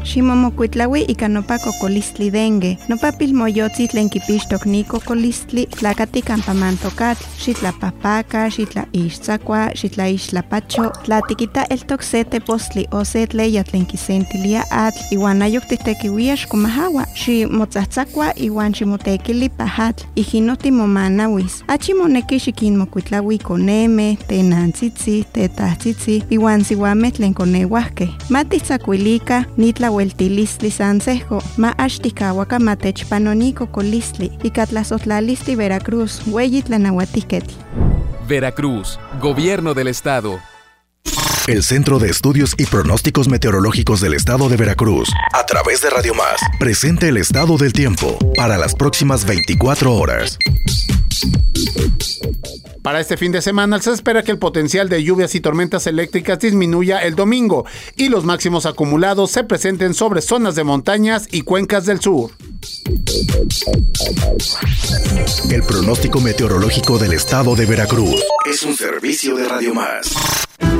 Ximomokuitlaui ika nopa kokolistli dengue. Nopa pilmoyotzi tlen kipixtok ni kokolistli tlakati kampa mantokatl, xitlapahpaka, xitlaixtzakua, xitlaixtlapacho, tlatikita eltok se tepostli o se tleya tlen kisentilia atl, iwan ayok titekiuia xkomahawa, ximotzatzakua iwan ximotekili pajatl, ijinoti momanawis. Achi moneki xikinmokuitlaui koneme, tenantzitzi, tetahtzitzi, iwan siwame tlen koneuahke. Matitzakuilika nitlaueltilistli sansejko, ma axtikawaka matechpanoni kokolistli, ika tlasotlalisti Veracruz, ueyi tlanauatiketl. Veracruz, Gobierno del Estado. El Centro de Estudios y Pronósticos Meteorológicos del Estado de Veracruz, a través de Radio Más, presenta el estado del tiempo para las próximas 24 horas. Para este fin de semana se espera que el potencial de lluvias y tormentas eléctricas disminuya el domingo y los máximos acumulados se presenten sobre zonas de montañas y cuencas del sur. El pronóstico meteorológico del Estado de Veracruz es un servicio de Radio Más.